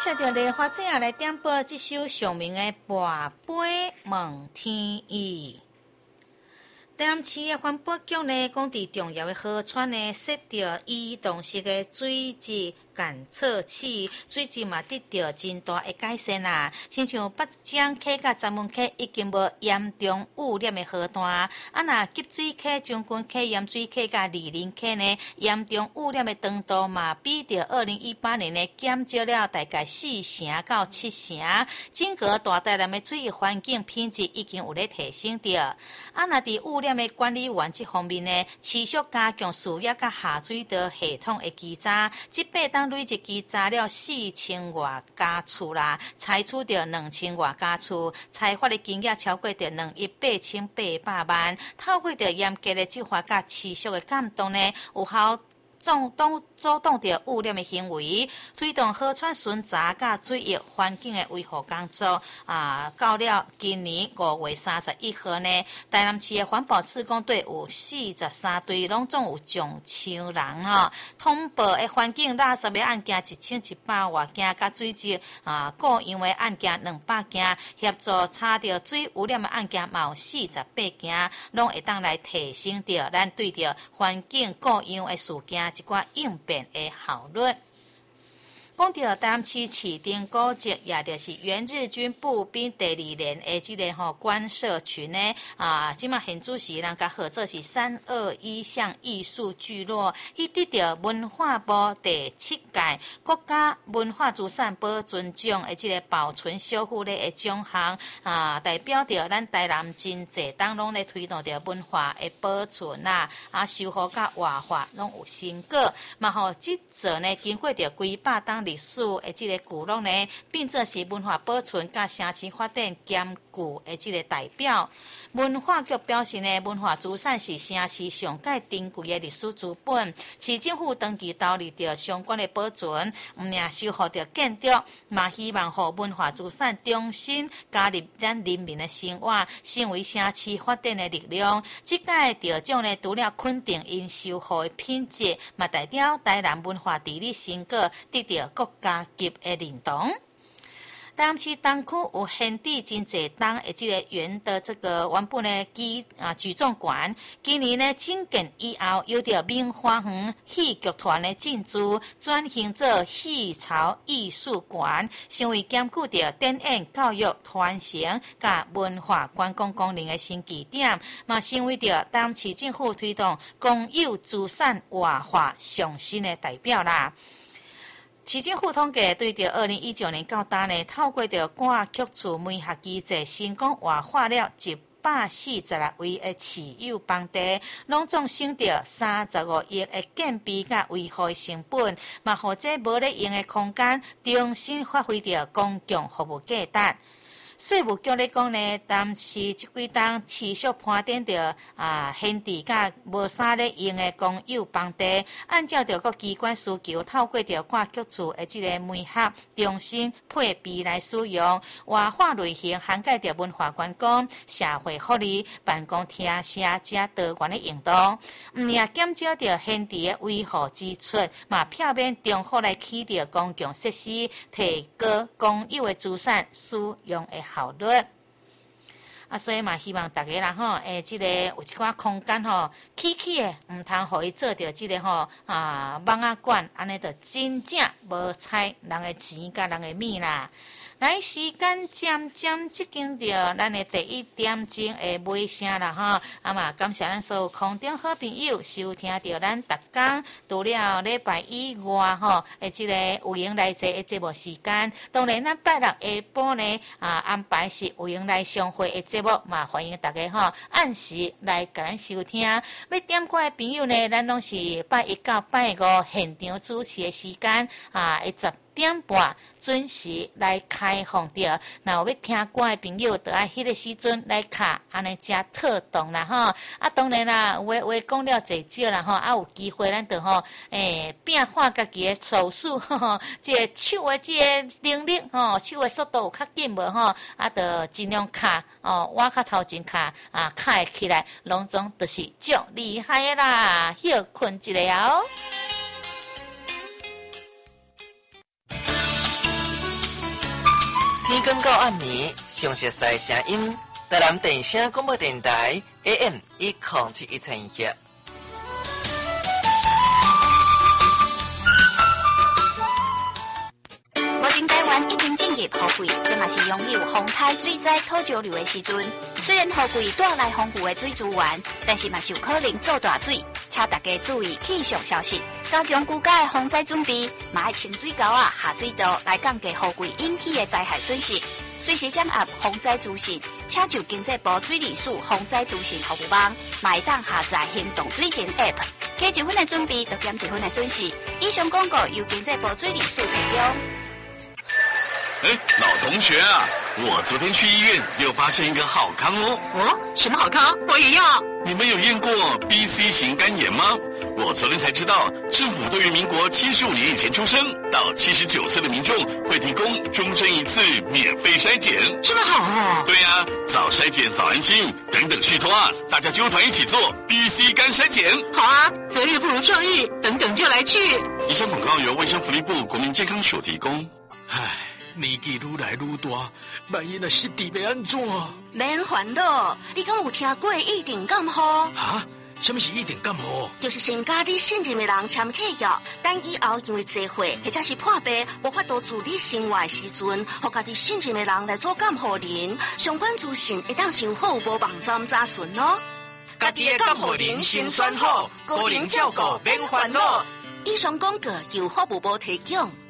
接着莲花姐来点播这首上名的《跋杯问天意》。台南市的环保局呢，讲伫重要的河川呢，设着移动式的水质检测器，水质嘛得到真大的改善啦。亲像北江溪甲闸门溪已经无严重污染的河段，若集水溪、将军溪、盐水溪甲梨林溪呢，严重污染的程度嘛，比着2018年呢减少了大概4成到7成。整个大台南的水域环境品质已经有咧提升着。若伫污染的管理员这方面呢，持续加强树叶甲下水道系统的稽查，即8档累计稽查了4000外家厝啦，采取着2000外家厝，采发的金额超过着2亿8800万。透过着严格的执法甲持续的监督呢，有效阻挡着污染的行为，推动河川巡查甲水域环境的维护工作。到了今年5月31号呢，台南市的环保志工队有43队，拢总有上千人通报的环境垃圾的案件1100外件，甲水质各样的案件200件，协助查到水污染的案件嘛有48件，拢会当来提升着咱对着环境各样的事件一寡应变的效率。讲到台南市市定古迹，也就是原日军步兵第2连的这个官舍群呢，即马现主时人甲号做是321项艺术聚落，伊得到文化部第7届国家文化资产保存奖的这个保存修复类的奖项，代表着咱台南真济党拢咧推动着文化的保存啦，修复甲活化拢有成果，嘛即座呢经过着几百档历史的这个聚落呢，并做是文化保存甲城市发展兼顾的这个代表。文化局表示呢，文化资产是城市上界珍贵的历史资本，市政府长期投入着相关的保存，毋仅修复着建筑，嘛希望互文化资产重新加入咱人民的生活，成为城市发展的力量。这届得奖呢，除了肯定因修复的品质，嘛代表台南文化地理成果得到国家级的认同。台南市东区有现地真济档的这个原的这个原本的举重馆，今年呢整建以后，由着明花园戏剧团的进驻，转型做戏潮艺术馆，成为兼顾着展演教育传承甲文化观光功能的新据点，嘛成为着台南市政府推动公有资产活化上新的代表啦。市政府统计，对着2019年到今呢，透过着各局处媒合机制，成功活化了146位的持有房地，拢总省着35亿的建蔽甲维护的成本，嘛，互这无咧用的空间重新发挥着公共服务价值。税务局咧讲呢，台南市即几档持续盘点着现地甲无啥咧用的公有房地，按照着各机关需求，透过着各局处的即个媒合，重新配备来使用，活化类型涵盖着文化观光、社会福利、办公厅舍加多元的用途，毋也减少着现地的维护支出，嘛避免重复来起着公共设施，提高公有的资产使用的效率。所以嘛，希望大家啦即个有一寡空间起的，毋通互伊做着即个网仔馆，安尼就真正无采人的钱甲人的米啦。来，时间渐渐接近着咱的第1点钟的尾声啦嘛，感谢咱所有空中好朋友收听着咱逐天除了礼拜以外的即个有闲来坐的节目时间，当然咱拜六下晡呢安排是有闲来相会的节目嘛，欢迎大家按时来甲咱收听。要点歌的朋友呢，咱拢是拜1到拜5现场主持的时间10点半准时来开放着，若有要听歌的朋友，就爱迄个时阵来卡，安尼才妥当啦当然啦，话讲了侪少啦有机会咱就变化家己的手速即个手的即个能力手的速度有较紧无就尽量卡我较头前卡卡会起来，拢总就是足厉害的啦，休困一下更到暗暝，详细的声音，台南电声广播电台 AM107121。 目前台湾已经进入雨季，这嘛是拥有风台水灾土石流的时阵。虽然雨季带来丰富的水资源，但是嘛是有可能做大水，请大家注意气象消息，加强居家的防灾准备，嘛要清水沟下水道来降低雨季引起的灾害损失。随时掌握防灾资讯，请就经济部水利署防灾资讯服务网，嘛会当下载行动水情 App， 加1分的准备，就减1分的损失。以上广告由经济部水利署提供。 老同学啊，我昨天去医院又发现一个好康哦。 哦，什么好康？我也要。 你们有验过 BC 型肝炎吗？我昨天才知道，政府对于民国75年以前出生到79岁的民众会提供终身1次免费筛检。 这么好哦。 对呀，早筛检早安心，等等续托啊，大家揪团一起做 BC 肝筛检。 好啊，择日不如撞日，等等就来去。 以上广告由卫生福利部国民健康署提供。 唉，年纪愈来愈大，万一那失智要安怎？ 免烦恼，你敢有听过一定感冒？ 啊？什么是一定感冒？ 就是先甲你信任的人签契约，等以后因为聚会或者是破病，无法度自理生活的时阵，互家己信任的人来做监护人。相关资讯会当上服务部网站查询哦。 家己的监护人先选好，个人照顾免烦恼。 以上广告由服务部提供。